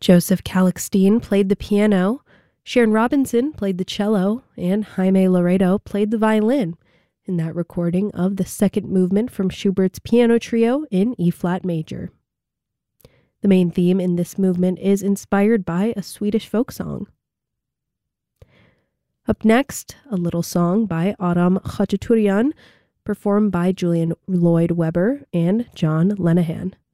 Joseph Kalixtine played the piano, Sharon Robinson played the cello, and Jaime Laredo played the violin in that recording of the second movement from Schubert's Piano Trio in E-flat major. The main theme in this movement is inspired by a Swedish folk song. Up next, a little song by Adam Khachaturian, performed by Julian Lloyd Webber and John Lenehan.